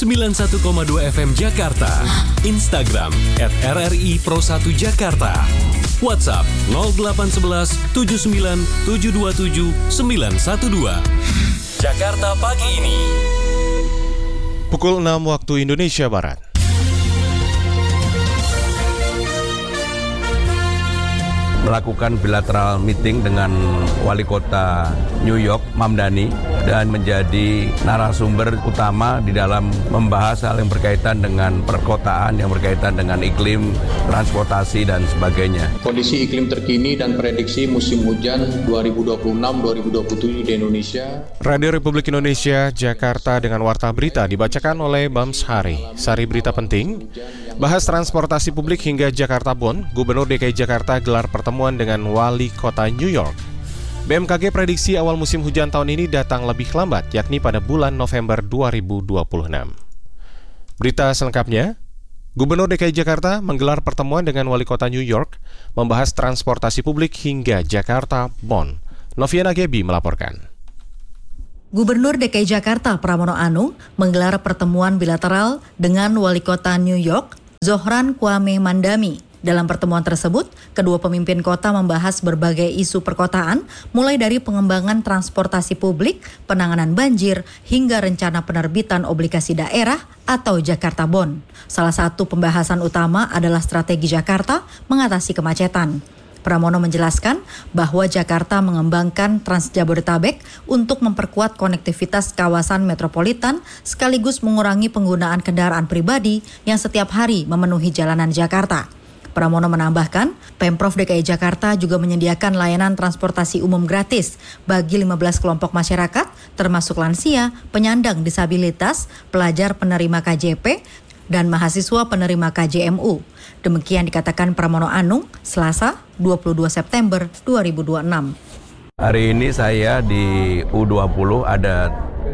91,2 FM Jakarta. Instagram @RRI Pro 1 Jakarta. WhatsApp 0811 79 727 912. Jakarta pagi ini. Pukul 6 waktu Indonesia Barat. Melakukan bilateral meeting dengan Wali Kota New York, Mamdani, dan menjadi narasumber utama di dalam membahas hal yang berkaitan dengan perkotaan, yang berkaitan dengan iklim, transportasi, dan sebagainya. Kondisi iklim terkini dan prediksi musim hujan 2026-2027 di Indonesia. Radio Republik Indonesia, Jakarta dengan Warta Berita dibacakan oleh Bams Hari. Sari berita penting, bahas transportasi publik hingga Jakarta Bond, Gubernur DKI Jakarta gelar pertemuan dengan Wali Kota New York. BMKG prediksi awal musim hujan tahun ini datang lebih lambat, yakni pada bulan November 2026. Berita selengkapnya, Gubernur DKI Jakarta menggelar pertemuan dengan Wali Kota New York, membahas transportasi publik hingga Jakarta Bond. Noviana Gebi melaporkan. Gubernur DKI Jakarta Pramono Anung menggelar pertemuan bilateral dengan Wali Kota New York, Zohran Kwame Mandami. Dalam pertemuan tersebut, kedua pemimpin kota membahas berbagai isu perkotaan, mulai dari pengembangan transportasi publik, penanganan banjir, hingga rencana penerbitan obligasi daerah atau Jakarta Bond. Salah satu pembahasan utama adalah strategi Jakarta mengatasi kemacetan. Pramono menjelaskan bahwa Jakarta mengembangkan Trans Jabodetabek untuk memperkuat konektivitas kawasan metropolitan sekaligus mengurangi penggunaan kendaraan pribadi yang setiap hari memenuhi jalanan Jakarta. Pramono menambahkan, Pemprov DKI Jakarta juga menyediakan layanan transportasi umum gratis bagi 15 kelompok masyarakat, termasuk lansia, penyandang disabilitas, pelajar penerima KJP, dan mahasiswa penerima KJMU. Demikian dikatakan Pramono Anung, Selasa 22 September 2026. Hari ini saya di U20 ada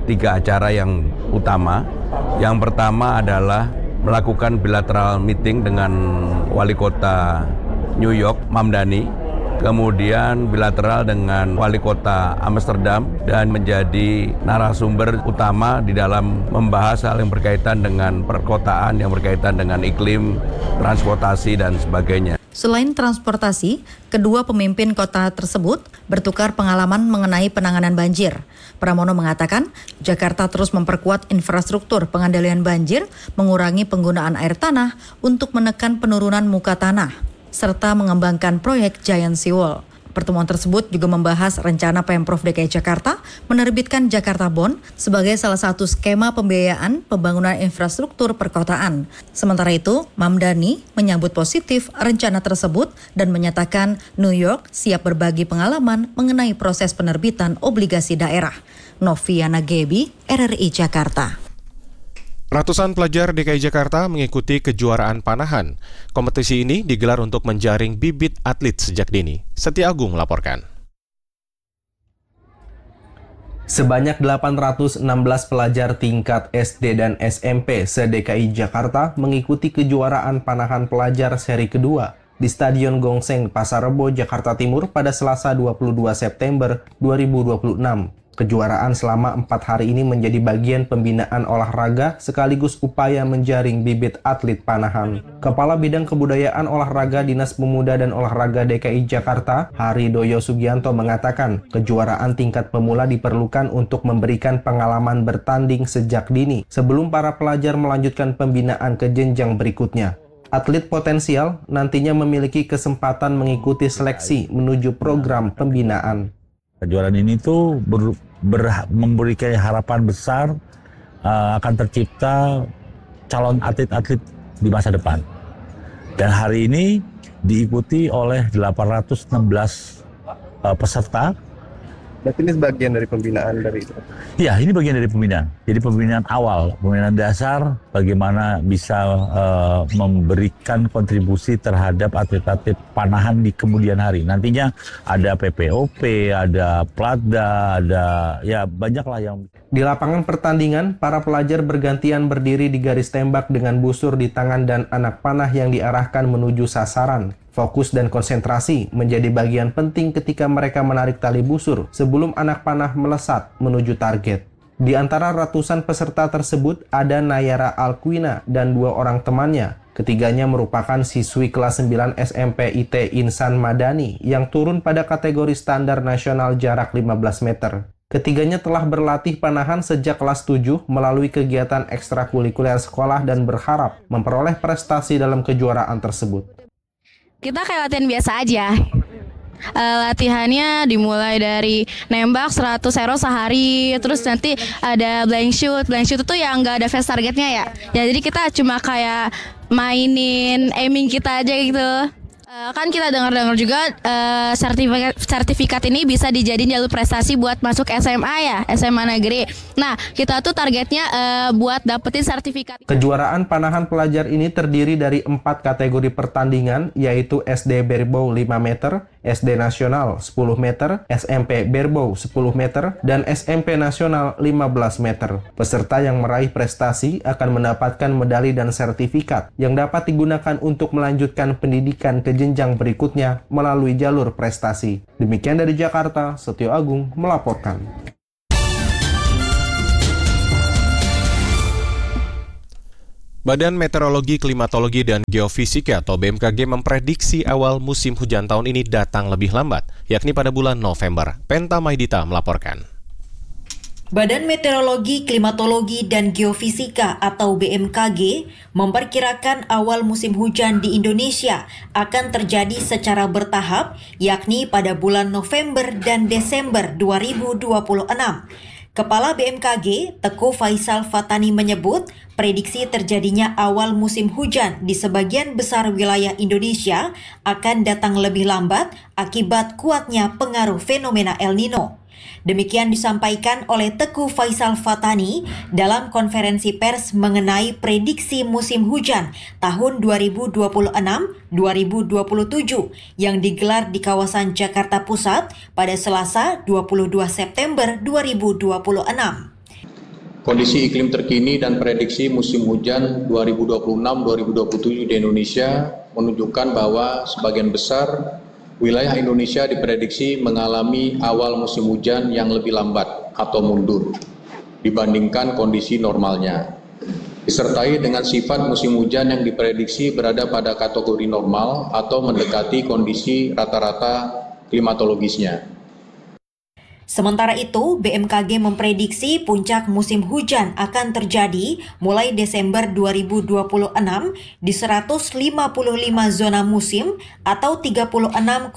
3 acara yang utama. Yang pertama adalah melakukan bilateral meeting dengan Wali Kota New York, Mamdani, kemudian bilateral dengan Wali Kota Amsterdam, dan menjadi narasumber utama di dalam membahas hal yang berkaitan dengan perkotaan, yang berkaitan dengan iklim, transportasi, dan sebagainya. Selain transportasi, kedua pemimpin kota tersebut bertukar pengalaman mengenai penanganan banjir. Pramono mengatakan, Jakarta terus memperkuat infrastruktur pengendalian banjir, mengurangi penggunaan air tanah untuk menekan penurunan muka tanah, serta mengembangkan proyek Giant Seawall. Pertemuan tersebut juga membahas rencana Pemprov DKI Jakarta menerbitkan Jakarta Bond sebagai salah satu skema pembiayaan pembangunan infrastruktur perkotaan. Sementara itu, Mamdani menyambut positif rencana tersebut dan menyatakan New York siap berbagi pengalaman mengenai proses penerbitan obligasi daerah. Noviana Gebi, RRI Jakarta. Ratusan pelajar DKI Jakarta mengikuti kejuaraan panahan. Kompetisi ini digelar untuk menjaring bibit atlet sejak dini. Setia Agung melaporkan. Sebanyak 816 pelajar tingkat SD dan SMP se-DKI Jakarta mengikuti kejuaraan panahan pelajar seri kedua di Stadion Gongseng, Pasar Rebo, Jakarta Timur pada Selasa 22 September 2026. Kejuaraan selama 4 hari ini menjadi bagian pembinaan olahraga sekaligus upaya menjaring bibit atlet panahan. Kepala Bidang Kebudayaan Olahraga Dinas Pemuda dan Olahraga DKI Jakarta, Haridoyo Sugianto mengatakan, kejuaraan tingkat pemula diperlukan untuk memberikan pengalaman bertanding sejak dini sebelum para pelajar melanjutkan pembinaan ke jenjang berikutnya. Atlet potensial nantinya memiliki kesempatan mengikuti seleksi menuju program pembinaan. Kejuaraan ini tuh memberikan harapan besar akan tercipta calon atlet-atlet di masa depan. Dan hari ini diikuti oleh 816 peserta. Berarti ini sebagian dari pembinaan dari itu? Iya, ini bagian dari pembinaan. Jadi pembinaan awal, pembinaan dasar, bagaimana bisa memberikan kontribusi terhadap atlet-atlet panahan di kemudian hari. Nantinya ada PPOP, ada Platda, ada ya banyaklah yang... Di lapangan pertandingan, para pelajar bergantian berdiri di garis tembak dengan busur di tangan dan anak panah yang diarahkan menuju sasaran. Fokus dan konsentrasi menjadi bagian penting ketika mereka menarik tali busur sebelum anak panah melesat menuju target. Di antara ratusan peserta tersebut ada Nayara Alquina dan 2 orang temannya. Ketiganya merupakan siswi kelas 9 SMP IT Insan Madani yang turun pada kategori standar nasional jarak 15 meter. Ketiganya telah berlatih panahan sejak kelas 7 melalui kegiatan ekstrakurikuler sekolah dan berharap memperoleh prestasi dalam kejuaraan tersebut. Kita kayak latihan biasa aja. Latihannya dimulai dari nembak 100 arrow sehari, terus nanti ada blank shoot itu yang nggak ada fast targetnya ya. Jadi kita cuma kayak mainin aiming kita aja gitu. Kan kita dengar juga sertifikat ini bisa dijadiin jalur prestasi buat masuk SMA ya, SMA negeri. Nah, kita tuh targetnya buat dapetin sertifikat. Kejuaraan panahan pelajar ini terdiri dari 4 kategori pertandingan, yaitu SD Barebow 5 meter, SD Nasional 10 meter, SMP Barebow 10 meter, dan SMP Nasional 15 meter. Peserta yang meraih prestasi akan mendapatkan medali dan sertifikat yang dapat digunakan untuk melanjutkan pendidikan ke jenjang berikutnya melalui jalur prestasi. Demikian dari Jakarta, Setio Agung melaporkan. Badan Meteorologi, Klimatologi, dan Geofisika atau BMKG memprediksi awal musim hujan tahun ini datang lebih lambat, yakni pada bulan November. Penta Maidita melaporkan. Badan Meteorologi, Klimatologi, dan Geofisika atau BMKG memperkirakan awal musim hujan di Indonesia akan terjadi secara bertahap, yakni pada bulan November dan Desember 2026. Kepala BMKG, Teguh Faisal Fatani menyebut, prediksi terjadinya awal musim hujan di sebagian besar wilayah Indonesia akan datang lebih lambat akibat kuatnya pengaruh fenomena El Nino. Demikian disampaikan oleh Teguh Faisal Fatani dalam konferensi pers mengenai prediksi musim hujan tahun 2026-2027 yang digelar di kawasan Jakarta Pusat pada Selasa 22 September 2026. Kondisi iklim terkini dan prediksi musim hujan 2026-2027 di Indonesia menunjukkan bahwa sebagian besar wilayah Indonesia diprediksi mengalami awal musim hujan yang lebih lambat atau mundur dibandingkan kondisi normalnya. Disertai dengan sifat musim hujan yang diprediksi berada pada kategori normal atau mendekati kondisi rata-rata klimatologisnya. Sementara itu, BMKG memprediksi puncak musim hujan akan terjadi mulai Desember 2026 di 155 zona musim atau 36,94%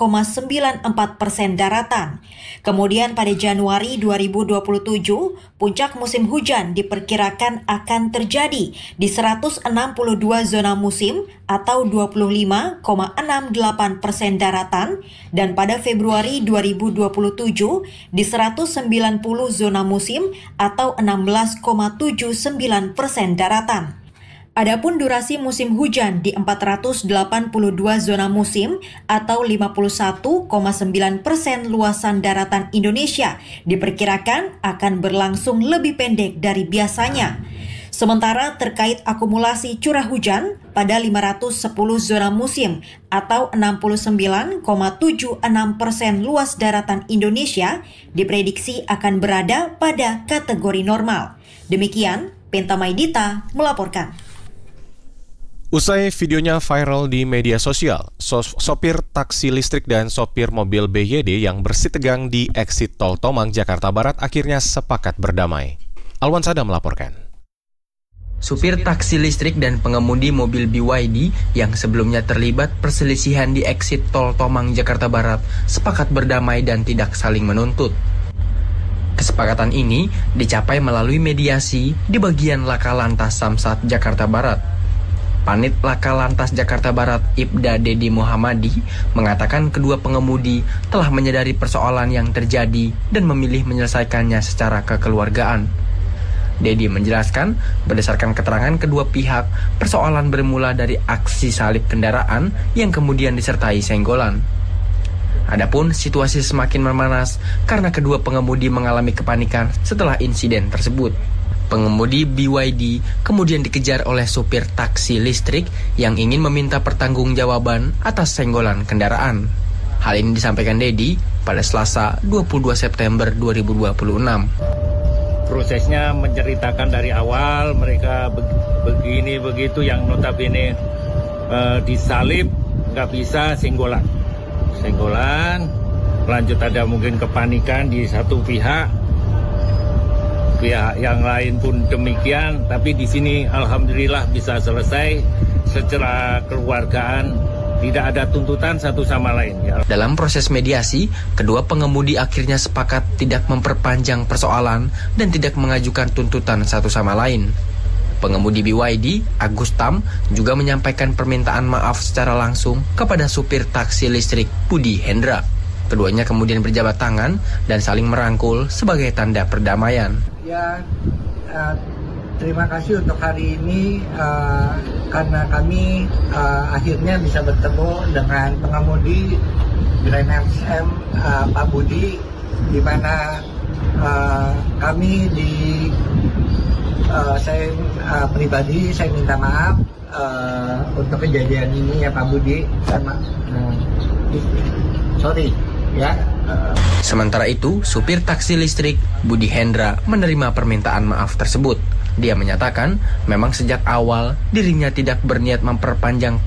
daratan. Kemudian pada Januari 2027, puncak musim hujan diperkirakan akan terjadi di 162 zona musim atau 25,68% daratan, dan pada Februari 2027 di 190 zona musim atau 16,79% daratan. Adapun durasi musim hujan di 482 zona musim atau 51,9% luasan daratan Indonesia diperkirakan akan berlangsung lebih pendek dari biasanya. Sementara terkait akumulasi curah hujan pada 510 zona musim atau 69,76% luas daratan Indonesia diprediksi akan berada pada kategori normal. Demikian, Penta Maidita melaporkan. Usai videonya viral di media sosial, sopir taksi listrik dan sopir mobil BYD yang bersitegang di exit tol Tomang, Jakarta Barat akhirnya sepakat berdamai. Alwan Sada melaporkan. Supir taksi listrik dan pengemudi mobil BYD yang sebelumnya terlibat perselisihan di exit tol Tomang, Jakarta Barat sepakat berdamai dan tidak saling menuntut. Kesepakatan ini dicapai melalui mediasi di bagian Laka Lantas Samsat, Jakarta Barat. Panit Laka Lantas Jakarta Barat, Ibda Dedi Muhammadi, mengatakan kedua pengemudi telah menyadari persoalan yang terjadi dan memilih menyelesaikannya secara kekeluargaan. Dedi menjelaskan, berdasarkan keterangan kedua pihak, persoalan bermula dari aksi salip kendaraan yang kemudian disertai senggolan. Adapun situasi semakin memanas karena kedua pengemudi mengalami kepanikan setelah insiden tersebut. Pengemudi BYD kemudian dikejar oleh supir taksi listrik yang ingin meminta pertanggungjawaban atas senggolan kendaraan. Hal ini disampaikan Dedi pada Selasa 22 September 2026. prosesnya menceritakan dari awal mereka begini begitu, yang notabene disalib nggak bisa senggolan, lanjut ada mungkin kepanikan di satu pihak yang lain pun demikian, tapi di sini alhamdulillah bisa selesai secara keluargaan, tidak ada tuntutan satu sama lain. Ya. Dalam proses mediasi, kedua pengemudi akhirnya sepakat tidak memperpanjang persoalan dan tidak mengajukan tuntutan satu sama lain. Pengemudi BYD, Agus Tam, juga menyampaikan permintaan maaf secara langsung kepada supir taksi listrik Budi Hendra. Keduanya kemudian berjabat tangan dan saling merangkul sebagai tanda perdamaian. Ya, terima kasih untuk hari ini karena kami akhirnya bisa bertemu dengan pengemudi Grand SM Pak Budi, di mana kami saya pribadi saya minta maaf untuk kejadian ini ya Pak Budi, sama sorry ya. Sementara itu, supir taksi listrik Budi Hendra menerima permintaan maaf tersebut. Dia menyatakan memang sejak awal dirinya tidak berniat memperpanjang